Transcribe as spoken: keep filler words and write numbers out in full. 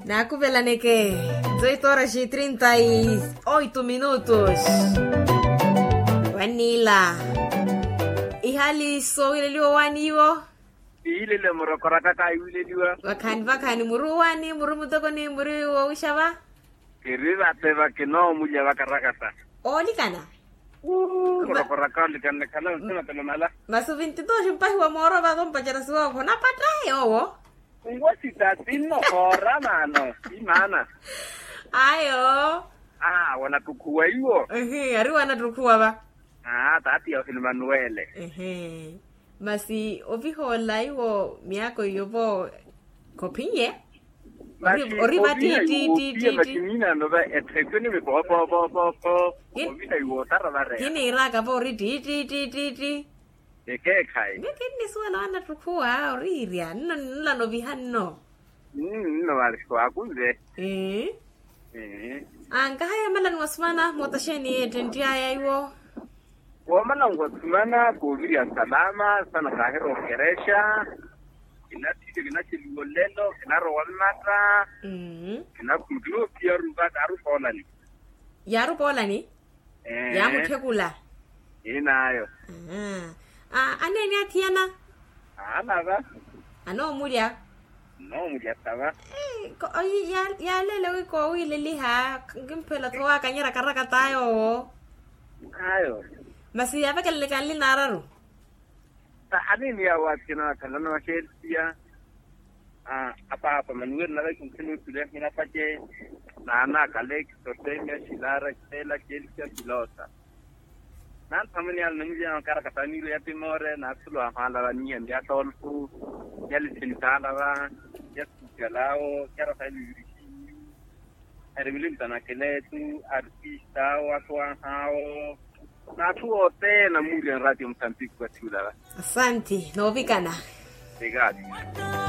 Nakuvela neke, dezoito horas e trinta e oito minutos. Vanila. Ihali so ile liwa waniwo. Ile le murokora kaka ile liwa. Wakani wakani muruwani, murumutoko ni muriwo ushaba. Kirira teva kino muja wakarakata. Oli kana. Murokora kali kana kana sema tena mala. Masu veintidós mpahi wa moro ba gompa jara suwa ko na patai owo. Ngwasi tatino hora mano. Imana. Ayo. Ah, wanatukua hiyo. Ehe, ari wanatukua ba. Ah, tati ya Manuele. Ehe. Masi ovihola iwo miako yobo kopinye. Ori ori bati ti ti ti. Makimina no ba etekoni me po po po po po. Ovita iwo tarabare. Kini raka bo ri ti ti ti ti ti. Eke kai. Ngekeni swala wana tukua ori ria nno nla no bihanno. Mm, no vale ko akunze. Eh. Eh. Anga haya malan wasmana motasheni etentia ya iwo. Wamana ngwatumana kuviria salama sana kahero keresha. Inati kinachi liolelo kinaro walmata. Mhm. Kinakumdro pia ruba daru polani. Yaru polani? Eh. Ya mutekula. Inayo. Ah. Ah, anene atiana. Ana ba? Ano mulia. No mujataba. Eh, ko ay ya ya lele ko wi leli ha. Ngimpela toa kanyera karaka tayo. Ayo. Masi ya bakal kali nararu. Ta anini ya watina kalana wa Chelsea. Ah, apa apa manuel na like kunu tule mina pache na na kale sotemia shilara tela Chelsea pilota. Nan familia nungia karaka tanilo ya timore na tulo amala ni ndia tolfu. Yali sintala wa yesu galao kara tali Erbilim tanakele tu artista watu hao na tuote na muri radio Mozambique kwa tula. Asante, no vikana. Obrigado.